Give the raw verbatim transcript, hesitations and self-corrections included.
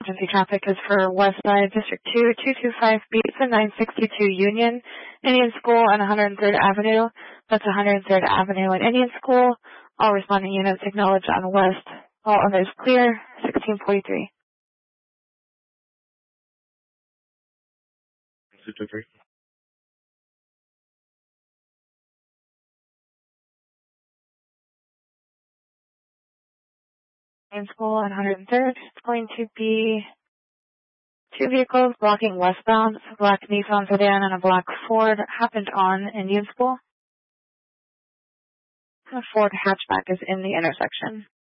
emergency traffic is for West Side District two, two two five beats and nine sixty-two Union, Indian School, and one hundred third Avenue. That's one hundred third Avenue and Indian School. All responding units acknowledged on West. All others clear. sixteen forty-three. sixty-three. Indian School and one hundred third. It's going to be two vehicles blocking westbound. A black Nissan sedan and a black Ford happened on Indian School. A Ford hatchback is in the intersection.